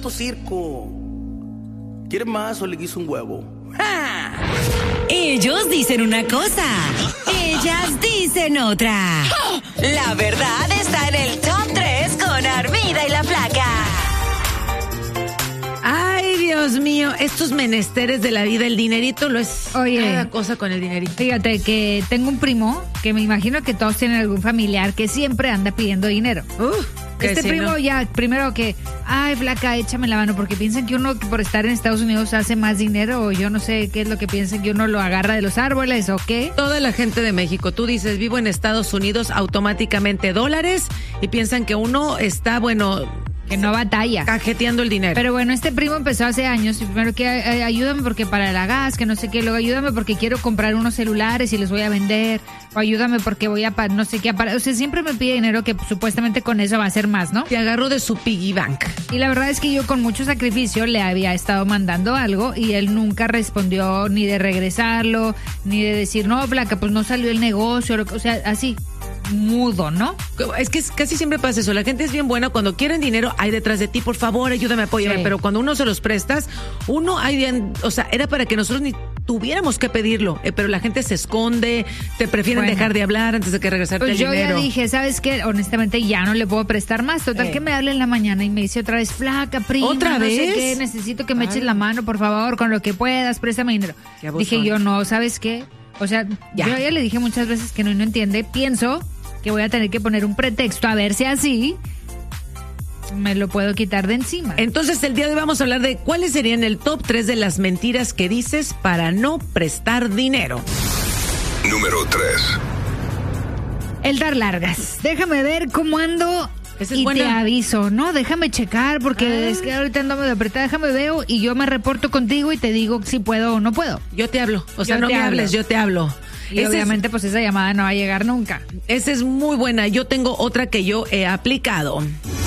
circo. ¿Quieres más o le quiso un huevo? ¡Ja! Ellos dicen una cosa, ellas dicen otra. La verdad está en el Top 3 con Armida y la Flaca. Ay, Dios mío, estos menesteres de la vida, el dinerito lo es. Oye, cada cosa con el dinerito. Fíjate que tengo un primo que me imagino que todos tienen algún familiar que siempre anda pidiendo dinero. Este primo no. Ya, primero que, ay, Flaca, échame la mano, porque piensan que uno por estar en Estados Unidos hace más dinero, o yo no sé qué es lo que piensan, que uno lo agarra de los árboles, o qué. Toda la gente de México, tú dices, vivo en Estados Unidos, automáticamente dólares, y piensan que uno está, que no batalla. Cajeteando el dinero. Pero bueno, este primo empezó hace años. Y primero que ayúdame porque para la gas, que no sé qué. Luego ayúdame porque quiero comprar unos celulares y les voy a vender. O ayúdame porque voy a no sé qué. O sea, siempre me pide dinero que supuestamente con eso va a ser más, ¿no? Te agarró de su piggy bank. Y la verdad es que yo con mucho sacrificio le había estado mandando algo y él nunca respondió ni de regresarlo, ni de decir, no, Flaca, pues no salió el negocio. O sea, así. Mudo, ¿no? Es que casi siempre pasa eso. La gente es bien buena. Cuando quieren dinero, hay detrás de ti, por favor, ayúdame, apóyame. Sí. Pero cuando uno se los prestas, era para que nosotros ni tuviéramos que pedirlo. Pero la gente se esconde, te prefieren dejar de hablar antes de que regresarte el dinero. Pues yo ya dije, ¿sabes qué? Honestamente ya no le puedo prestar más. Total que me hable en la mañana y me dice otra vez, Flaca, prima, ¿otra vez? No sé qué, necesito que me eches la mano, por favor, con lo que puedas, préstame dinero. Dije yo, no, ¿sabes qué? O sea, yo ya le dije muchas veces que no entiende. Pienso que voy a tener que poner un pretexto a ver si así me lo puedo quitar de encima. Entonces el día de hoy vamos a hablar de cuáles serían el top 3 de las mentiras que dices para no prestar dinero. Número 3. El dar largas. Déjame ver cómo ando y te aviso, ¿no? Déjame checar porque es que ahorita ando medio apretada. Déjame veo y yo me reporto contigo y te digo si puedo o no puedo. Yo te hablo. O sea, no me hables, yo te hablo. Y obviamente pues esa llamada no va a llegar nunca. Esa es muy buena. Yo tengo otra que yo he aplicado.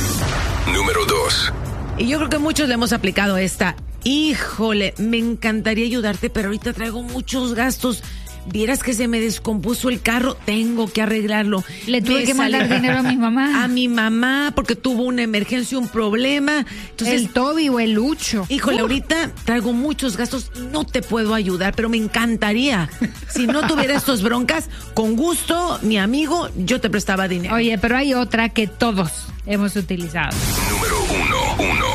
Número 2. Y yo creo que muchos le hemos aplicado esta. Híjole, me encantaría ayudarte, pero ahorita traigo muchos gastos. Vieras que se me descompuso el carro, tengo que arreglarlo. Le tuve que mandar dinero a mi mamá. A mi mamá, porque tuvo una emergencia, un problema. Entonces, el Toby o el Lucho. Híjole, ahorita traigo muchos gastos, no te puedo ayudar, pero me encantaría. Si no tuviera estos broncas, con gusto, mi amigo, yo te prestaba dinero. Oye, pero hay otra que todos hemos utilizado. Número 1.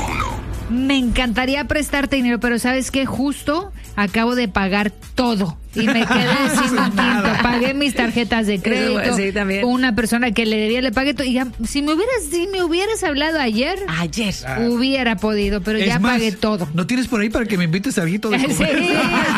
Me encantaría prestarte dinero, pero ¿sabes qué? Justo acabo de pagar todo. Y me quedé sin un quinto. Pagué mis tarjetas de crédito. Sí, también. Una persona que le debía, le pagué todo. Y ya, si me hubieras hablado ayer. Hubiera podido, pero ya pagué todo. ¿No tienes por ahí para que me invites a algo de comer? Sí.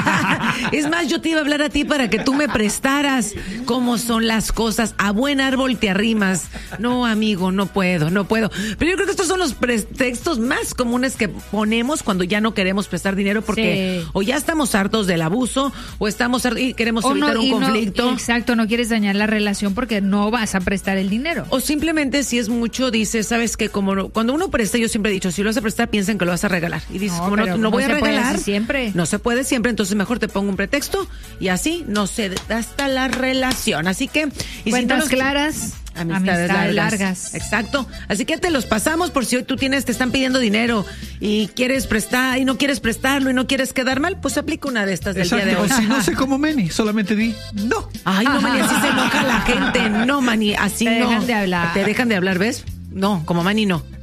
Es más, yo te iba a hablar a ti para que tú me prestaras. ¿Cómo son las cosas? A buen árbol te arrimas. No, amigo, no puedo. Pero yo creo que estos son los pretextos más comunes que ponemos cuando ya no queremos prestar dinero porque o ya estamos hartos del abuso o estamos y queremos evitar un conflicto. Exacto, no quieres dañar la relación porque no vas a prestar el dinero. O simplemente si es mucho, dices, sabes que como cuando uno presta, yo siempre he dicho, si lo vas a prestar, piensan que lo vas a regalar. Y dices, no voy a regalar. Siempre. No se puede siempre, entonces mejor te pongo un pretexto y así no se gasta la relación. Así que... Cuentas claras. Amistades largas. Exacto. Así que te los pasamos por si hoy te están pidiendo dinero y quieres prestar y no quieres prestarlo y no quieres quedar mal, pues aplica una de estas del día de hoy. O si no sé cómo Manny, solamente di no. Ay, no, Manny, así se enoja la gente. No, Manny, así no. Te dejan de hablar. Te dejan de hablar, ¿ves? No, como Manny no.